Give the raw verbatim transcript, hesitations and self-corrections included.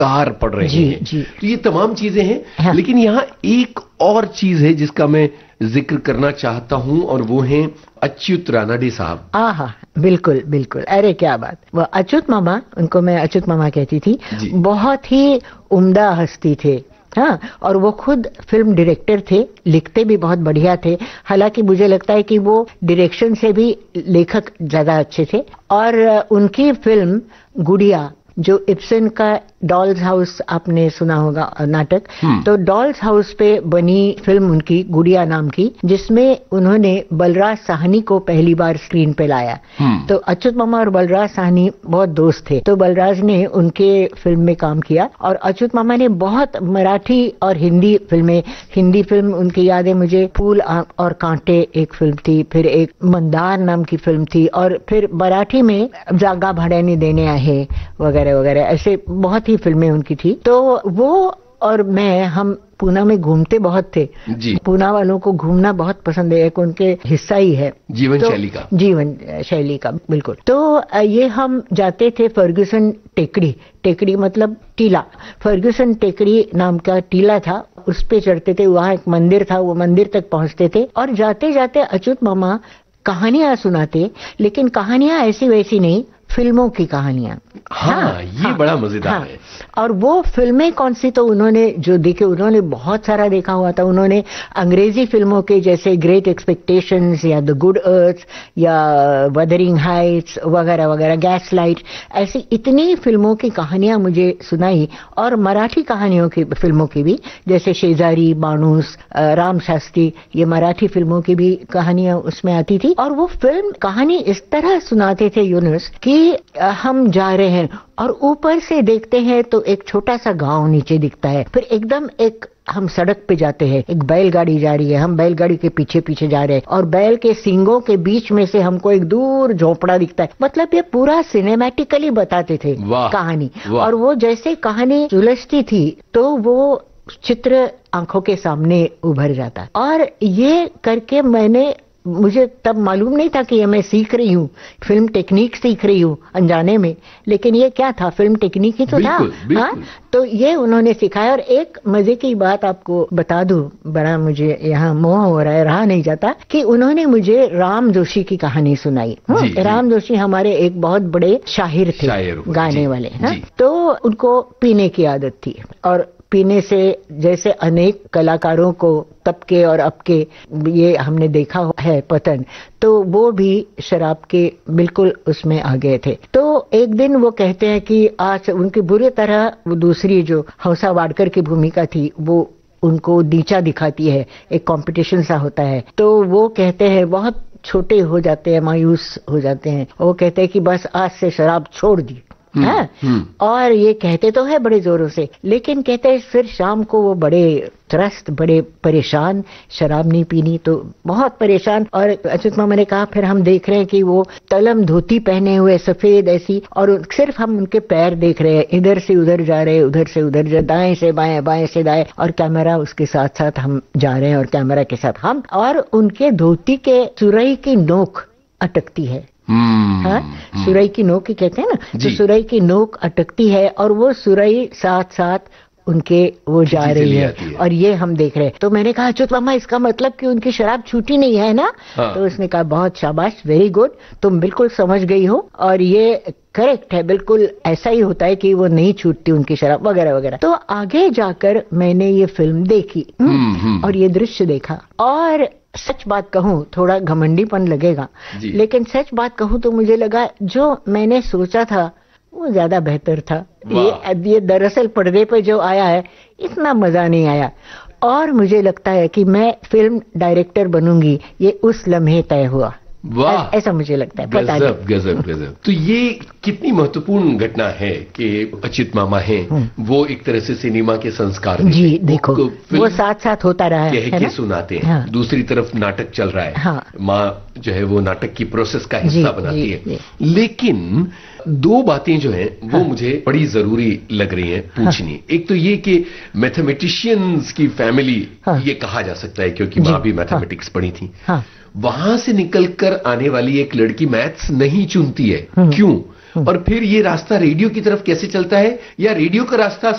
तार पड़ रहे जी, हैं। जी। तो ये तमाम चीजें हैं। हाँ। लेकिन यहाँ एक और चीज है जिसका मैं जिक्र करना चाहता हूं, और वो है अच्युत रानडे साहब। आहा, बिल्कुल बिल्कुल, अरे क्या बात। वो अच्युत मामा, उनको मैं अच्युत मामा कहती थी, बहुत ही उम्दा हस्ती थे। हाँ, और वो खुद फिल्म डायरेक्टर थे, लिखते भी बहुत बढ़िया थे। हालांकि मुझे लगता है कि वो डायरेक्शन से भी लेखक ज्यादा अच्छे थे। और उनकी फिल्म गुड़िया, जो इब्सन का डॉल्स हाउस आपने सुना होगा नाटक, तो डॉल्स हाउस पे बनी फिल्म उनकी गुड़िया नाम की, जिसमें उन्होंने बलराज साहनी को पहली बार स्क्रीन पे लाया। तो अच्युत मामा और बलराज साहनी बहुत दोस्त थे, तो बलराज ने उनके फिल्म में काम किया। और अच्युत मामा ने बहुत मराठी और हिंदी फिल्में, हिंदी फिल्म उनकी याद है मुझे, फूल और कांटे एक फिल्म थी, फिर एक मंदार नाम की फिल्म थी, और फिर मराठी में जागा भाड्याने देणे आहे वगैरह वगैरह, ऐसे बहुत ही फिल्में उनकी थी। तो वो और मैं, हम पूना में घूमते बहुत थे जी। पूना वालों को घूमना बहुत पसंद है, एक उनके हिस्सा ही है जीवन तो, शैली का जीवन शैली का बिल्कुल। तो ये हम जाते थे फर्ग्यूसन टेकड़ी, टेकड़ी मतलब टीला, फर्ग्यूसन टेकड़ी नाम का टीला था, उस पे चढ़ते थे। वहाँ एक मंदिर था, वो मंदिर तक पहुंचते थे, और जाते जाते अच्युत मामा कहानियां सुनाते, लेकिन कहानियां ऐसी वैसी नहीं, फिल्मों की कहानियां। हाँ, हाँ, ये हाँ, बड़ा मजेदार हाँ, है। और वो फिल्में कौन सी, तो उन्होंने जो देखे, उन्होंने बहुत सारा देखा हुआ था। उन्होंने अंग्रेजी फिल्मों के जैसे ग्रेट एक्सपेक्टेशंस या द गुड अर्थ या वदरिंग हाइट्स वगैरह वगैरह, गैस लाइट, ऐसी इतनी फिल्मों की कहानियां मुझे सुनाई। और मराठी कहानियों की फिल्मों की भी, जैसे शेजारी, बाणूस, राम शास्त्री, ये मराठी फिल्मों की भी कहानियां उसमें आती थी। और वो फिल्म कहानी इस तरह सुनाते थे यूनुस कि हम जा रहे हैं और ऊपर से देखते हैं तो एक छोटा सा गांव नीचे दिखता है, फिर एकदम एक हम सड़क पे जाते हैं, एक बैलगाड़ी जा रही है, हम बैलगाड़ी के पीछे पीछे जा रहे हैं, और बैल के सींगों के बीच में से हमको एक दूर झोपड़ा दिखता है। मतलब ये पूरा सिनेमैटिकली बताते थे कहानी। और वो जैसे कहानी सुलझती थी तो वो चित्र आंखों के सामने उभर जाता। और ये करके मैंने, मुझे तब मालूम नहीं था कि ये मैं सीख रही हूँ, फिल्म टेक्निक सीख रही हूँ अनजाने में, लेकिन ये क्या था, फिल्म टेक्निक ही तो बिल्कुल, था। बिल्कुल। हाँ, तो ये उन्होंने सिखाया। और एक मजे की बात आपको बता दूं, बड़ा मुझे यहाँ मोह हो रहा है, रहा नहीं जाता, कि उन्होंने मुझे राम जोशी की कहानी सुनाई। जी, जी। राम जोशी हमारे एक बहुत बड़े शाहिर थे, शायर गाने जी, वाले। हाँ? तो उनको पीने की आदत थी, और पीने से जैसे अनेक कलाकारों को तब के और अब के ये हमने देखा है पतन, तो वो भी शराब के बिल्कुल उसमें आ गए थे। तो एक दिन वो कहते हैं कि आज उनकी बुरी तरह वो दूसरी जो हंसा वाडकर की भूमिका थी वो उनको नीचा दिखाती है, एक कंपटीशन सा होता है। तो वो कहते हैं, बहुत छोटे हो जाते हैं, मायूस हो जाते हैं, वो कहते हैं कि बस आज से शराब छोड़ दी। हाँ? और ये कहते तो है बड़े जोरों से, लेकिन कहते हैं फिर शाम को वो बड़े त्रस्त, बड़े परेशान, शराब नहीं पीनी तो बहुत परेशान। और अच्युत मामा ने कहा, फिर हम देख रहे हैं कि वो तलम धोती पहने हुए सफेद ऐसी, और सिर्फ हम उनके पैर देख रहे हैं, इधर से उधर जा रहे, उधर से उधर जा, दाएं से बाएं, बाएं से दाएं, और कैमरा उसके साथ साथ हम जा रहे हैं, और कैमरा के साथ हम, और उनके धोती के सुरई की नोक अटकती है। हाँ, सुरई की नोक ही कहते हैं ना, तो सुरई की नोक अटकती है, और वो सुरई साथ साथ उनके वो जा रही है, है और ये हम देख रहे हैं। तो मैंने कहा, अच्युत मामा इसका मतलब कि उनकी शराब छूटी नहीं है ना? हाँ। तो उसने कहा, बहुत शाबाश, वेरी गुड, तुम बिल्कुल समझ गई हो, और ये करेक्ट है, बिल्कुल ऐसा ही होता है कि वो नहीं छूटती उनकी शराब वगैरह वगैरह। तो आगे जाकर मैंने ये फिल्म देखी और ये दृश्य देखा, और सच बात कहूँ, थोड़ा घमंडीपन लगेगा, लेकिन सच बात कहूँ तो मुझे लगा जो मैंने सोचा था वो ज्यादा बेहतर था। ये ये दरअसल पर्दे पे जो आया है इतना मजा नहीं आया, और मुझे लगता है कि मैं फिल्म डायरेक्टर बनूंगी ये उस लम्हे तय हुआ। वाह, ऐसा मुझे लगता है। गजब गजब गजब। तो ये कितनी महत्वपूर्ण घटना है कि अच्युत मामा हैं, वो एक तरह से सिनेमा के संस्कार जी देखो, वो साथ साथ होता रहा है, कह के सुनाते हैं। हाँ। दूसरी तरफ नाटक चल रहा है। हाँ। माँ जो है वो नाटक की प्रोसेस का हिस्सा बनाती है। जी, लेकिन दो बातें जो हैं वो हाँ। मुझे बड़ी जरूरी लग रही हैं पूछनी। हाँ। एक तो ये कि मैथमेटिशियंस की फैमिली, हाँ। ये कहा जा सकता है क्योंकि माँ भी मैथमेटिक्स हाँ। पढ़ी थी। हाँ। वहां से निकलकर आने वाली एक लड़की मैथ्स नहीं चुनती है, क्यों? और फिर ये रास्ता रेडियो की तरफ कैसे चलता है, या रेडियो का रास्ता